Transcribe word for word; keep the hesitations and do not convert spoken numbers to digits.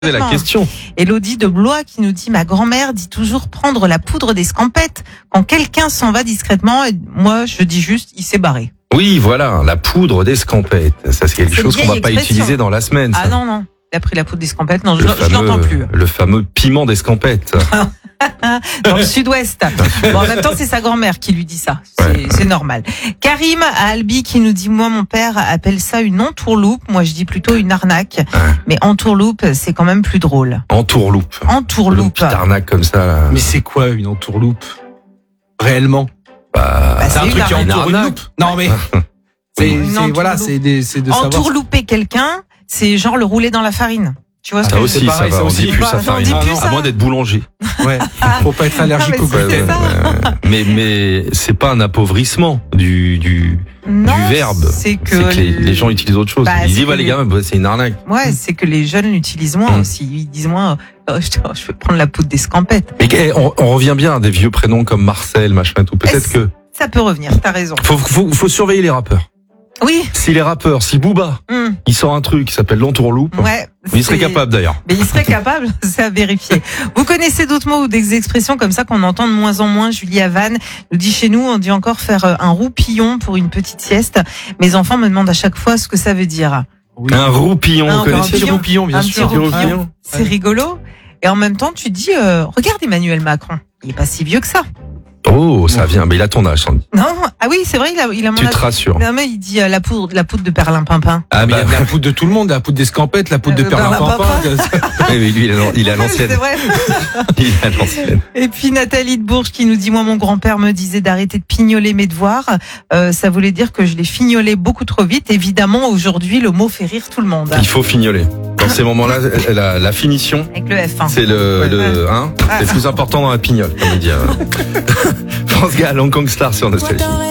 C'est la question. Élodie de Blois qui nous dit: ma grand-mère dit toujours prendre la poudre d'escampette quand quelqu'un s'en va discrètement, et moi je dis juste il s'est barré. Oui, voilà, la poudre d'escampette. Ça, c'est quelque C'est chose une qu'on va vieille pas expression. utiliser dans la semaine. Ça. Ah non, non. Il a pris la poudre d'escampette. Non, je, Le je fameux- l'entends plus. Le fameux piment d'escampette. Dans le sud-ouest. Bon, en même temps, c'est sa grand-mère qui lui dit ça. C'est, Ouais. c'est normal. Karim à Albi qui nous dit: moi, mon père appelle ça une entourloupe. Moi, je dis plutôt une arnaque. Ouais. Mais entourloupe, c'est quand même plus drôle. Entourloupe. Une Entourloupe. petite arnaque comme ça. Là. Mais c'est quoi une entourloupe réellement? Bah, Bah, C'est un une truc qui arnaque. entoure une loupe. Non mais c'est Une c'est- voilà, entourloupe. c'est des- c'est de savoir. Entourlouper quelqu'un, c'est genre le rouler dans la farine. Tu vois ce ça que je aussi, veux dire? ça pareil, va. ça On aussi. dit plus Bah, ça non, on farine. dit Ah, plus non, ça. À moins d'être boulanger. Ouais. Faut pas être allergique Ah, au mais gluten. c'est ça. Ouais. Mais mais c'est pas un appauvrissement du du Non, du verbe. c'est que, C'est que les, les gens utilisent autre chose. Bah, Ils c'est disent que ouais les les- gars, bah, c'est une arnaque. Ouais, c'est que les jeunes l'utilisent moins Mm. aussi. Ils disent moins, oh, je, je vais prendre la poudre d'escampette. Et eh, on, on revient bien à des vieux prénoms comme Marcel, machin, tout. Peut-être Est-ce- que Ça peut revenir, t'as raison. faut, faut faut surveiller les rappeurs. Oui, Si les rappeurs, si Booba, hum, il sort un truc qui s'appelle l'entourloupe, ouais. il serait c'est- capable d'ailleurs. Mais il serait capable, c'est à vérifier. Vous connaissez d'autres mots ou des expressions comme ça qu'on entend de moins en moins? Julie Havane nous dit: chez nous, on dit encore faire euh, un roupillon pour une petite sieste. Mes enfants me demandent à chaque fois ce que ça veut dire. Oui. Un roupillon, Un vous Un connaissez petit roupillon, bien Un petit sûr. roupillon. C'est Ouais. rigolo. Et en même temps, tu dis, euh, regarde Emmanuel Macron. Il est pas si vieux que ça. Oh, ça vient, mais il a ton âge, Sandy. Non? Ah oui, c'est vrai, il a, il a mon Tu te âge. rassures. Non, mais il dit euh, la poudre, la poudre de perlimpinpin. Ah Mais il y bah, a de la poudre de tout le monde, la poudre d'escampette, la poudre de Euh, perlimpinpin. oui, mais lui, il est à- il est à l'ancienne. C'est vrai. Il est à l'ancienne. Et puis Nathalie de Bourges qui nous dit: moi, mon grand-père me disait d'arrêter de pignoler mes devoirs. Euh, ça voulait dire que je les fignolais beaucoup trop vite. Évidemment, aujourd'hui, le mot fait rire tout le monde. Il faut fignoler. Dans ces moments-là, la, la finition, Avec le F un. c'est le, Ouais. le hein, c'est le plus important dans la pignole, comme on dit. euh. France Gall, Hong Kong Star sur Nostalgie.